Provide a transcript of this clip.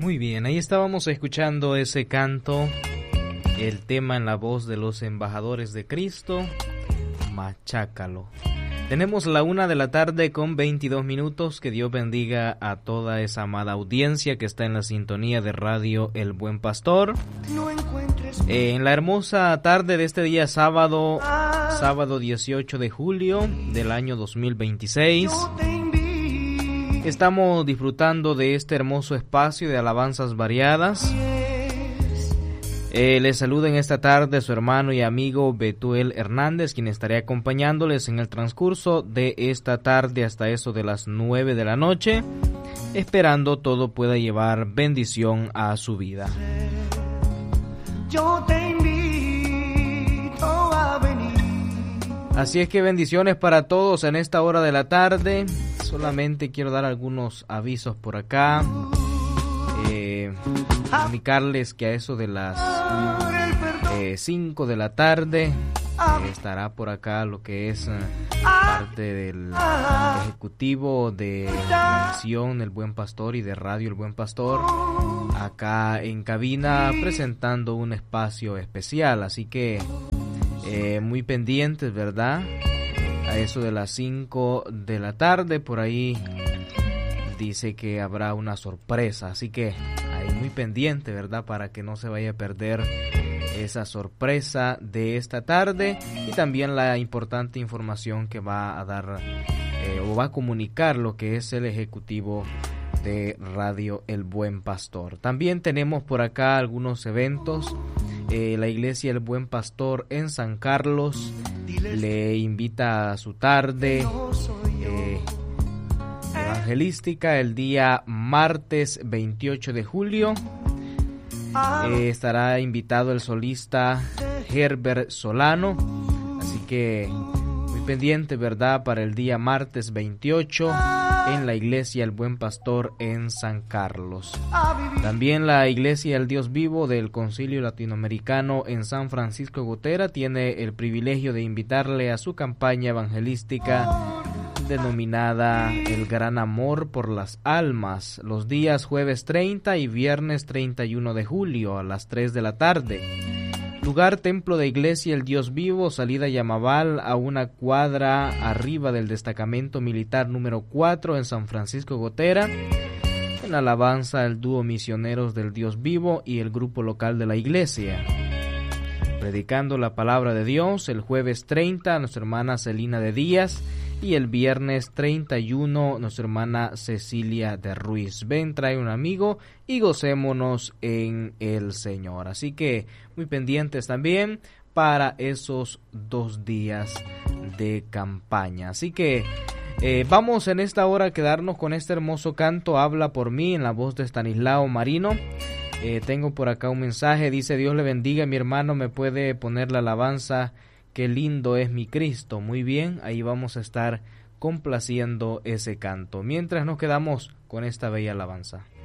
Muy bien, ahí estábamos escuchando ese canto, el tema en la voz de los embajadores de Cristo, Machácalo. Tenemos la 1:00 con 22 minutos. Que Dios bendiga a toda esa amada audiencia que está en la sintonía de Radio El Buen Pastor. En la hermosa tarde de este día sábado 18 de julio del año 2026, estamos disfrutando de este hermoso espacio de alabanzas variadas. Les saluda en esta tarde su hermano y amigo Betuel Hernández, quien estaré acompañándoles en el transcurso de esta tarde hasta eso de las 9 de la noche, esperando todo pueda llevar bendición a su vida. Yo te invito a venir. Así es que bendiciones para todos en esta hora de la tarde. Solamente quiero dar algunos avisos por acá. Comunicarles que a eso de las 5 de la tarde estará por acá lo que es parte del ejecutivo de Misión El Buen Pastor y de Radio El Buen Pastor acá en cabina presentando un espacio especial, así que muy pendientes, ¿verdad? A eso de las 5 de la tarde por ahí dice que habrá una sorpresa, así que ahí muy pendiente, ¿verdad? Para que no se vaya a perder esa sorpresa de esta tarde y también la importante información que va a dar o va a comunicar lo que es el ejecutivo de Radio El Buen Pastor. También tenemos por acá algunos eventos. La iglesia El Buen Pastor en San Carlos le invita a su tarde evangelística el día martes 28 de julio. Estará invitado el solista Herbert Solano, así que muy pendiente, ¿verdad? Para el día martes 28 en la iglesia El Buen Pastor en San Carlos. También la iglesia El Dios Vivo del Concilio Latinoamericano en San Francisco Gotera tiene el privilegio de invitarle a su campaña evangelística denominada El Gran Amor por las Almas, los días jueves 30 y viernes 31 de julio a las 3 de la tarde. Lugar Templo de Iglesia El Dios Vivo, salida Yamabal, a una cuadra arriba del destacamento militar número 4 en San Francisco Gotera. En alabanza el dúo Misioneros del Dios Vivo y el grupo local de la iglesia. Predicando la palabra de Dios el jueves 30 nuestra hermana Celina de Díaz y el viernes 31 nuestra hermana Cecilia de Ruiz. Ven, trae un amigo y gocémonos en el Señor. Así que muy pendientes también para esos 2 días de campaña. Así que vamos en esta hora a quedarnos con este hermoso canto Habla por mí en la voz de Estanislao Marino. Tengo por acá un mensaje, dice: Dios le bendiga, mi hermano, me puede poner la alabanza Qué lindo es mi Cristo. Muy bien, ahí vamos a estar complaciendo ese canto, mientras nos quedamos con esta bella alabanza.